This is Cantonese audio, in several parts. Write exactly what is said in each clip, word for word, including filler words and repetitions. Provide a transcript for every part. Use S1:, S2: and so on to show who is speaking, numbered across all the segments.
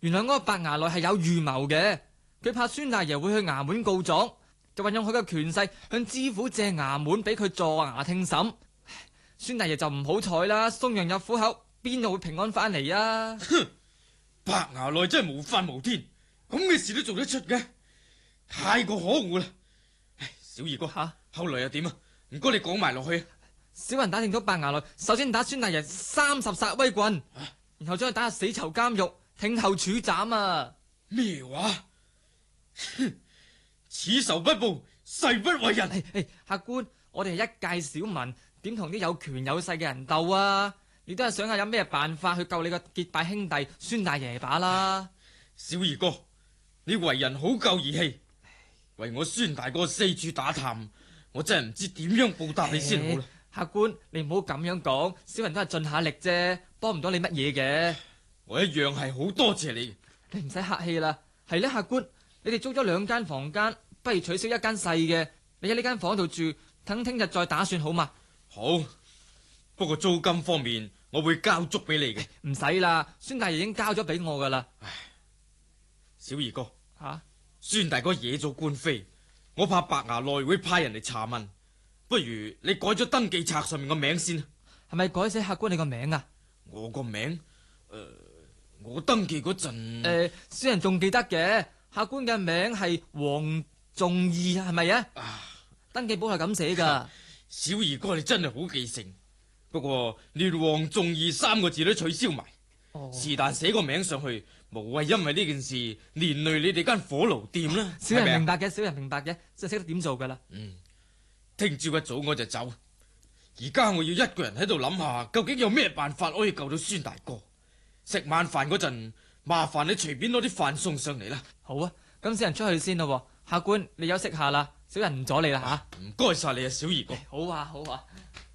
S1: 原來嗰個白牙內係有預謀嘅，佢怕孫大爺會去衙門告狀，就運用佢嘅權勢向知府借衙門俾佢助牙聽審。孫大爺就唔好彩啦，送羊入虎口，邊度會平安翻嚟啊？
S2: 哼，白牙內真係無法無天，咁嘅事都做得出嘅，太過可惡啦！唉，小二哥，吓、啊、後來又點啊？唔該你講埋落去。
S1: 小人打聽到白牙內首先打孫大爺三十殺威棍，啊、然後將佢打入死囚監獄，聽候處斬啊！
S2: 咩話？哼，此仇不報，誓不為人。
S1: 誒誒，客官，我哋係一介小民，點同啲有權有勢嘅人鬥啊？你都係想下有咩辦法去救你個結拜兄弟孫大爺把啦？
S2: 小二哥，你為人好夠義氣，為我孫大哥四處打探，我真係唔知點樣報答你先好啦。
S1: 客官，你唔好咁樣講，小人都係盡下力啫，幫唔到你乜嘢嘅。
S2: 我一樣係好多謝你。
S1: 你唔使客氣啦。係咧，客官，你哋租咗兩間房間，不如取消一間細嘅，你喺呢間房度住，等聽日再打算好嘛？
S2: 好，不過租金方面我會交足俾你嘅。
S1: 唔使啦，孫大爺已經交咗俾我噶啦。
S2: 唉，小二哥，
S1: 吓、啊，
S2: 孫大哥惹咗官非，我怕白牙內會派人嚟查問。不如你改咗登記冊上面個名先。
S1: 係咪改寫客官你個名啊？
S2: 我個名，誒、呃，我登記嗰陣，誒、
S1: 呃，小人仲記得嘅，客官嘅名係黃仲義，係咪啊？登記簿係咁寫噶。
S2: 小二哥你真係好記性，不過連黃仲義三個字都取消埋，是但寫個名上去，無謂因為呢件事連累你哋間火爐店啦。
S1: 小人明白嘅，小人明白嘅，就識得點做噶啦。
S2: 嗯。聽朝一早我就走，而家我要一個人喺度諗下，究竟有咩辦法可以救到孫大哥。食晚飯嗰陣，麻煩你隨便攞啲飯送上嚟啦。
S1: 好啊，咁小人出去先咯。客官，你休息下啦，小人唔阻你啦吓。
S2: 唔該晒你啊，小二哥。
S1: 好啊，好啊。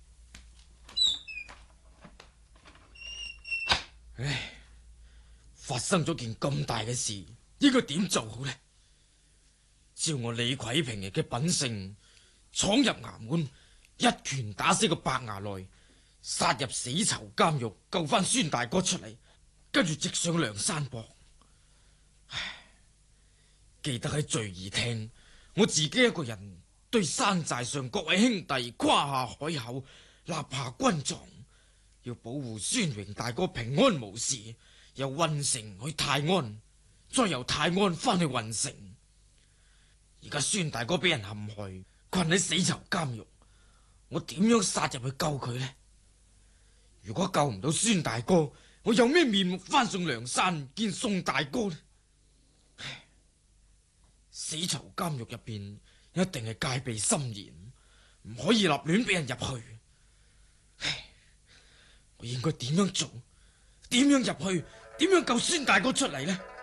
S2: 唉，發生咗件咁大嘅事，應該點做好呢？照我李逵平日嘅品性，闖入衙門，一拳打死個白牙內，殺入死囚監獄，救翻孫大哥出嚟，跟住直上梁山泊。唉，記得喺聚義廳，我自己一個人對山寨上各位兄弟誇下海口，立下軍狀，要保護孫榮大哥平安無事，由運城去泰安，再由泰安翻去運城。而家孫大哥俾人陷害，困喺死囚監獄，我點樣殺入去救佢呢？如果救唔到孫大哥，我有咩面目翻上梁山見宋大哥呢？唉，死囚監獄入邊一定係戒備森嚴，唔可以立亂俾人入去。唉，我應該點樣做？點樣入去？點樣救孫大哥出嚟呢？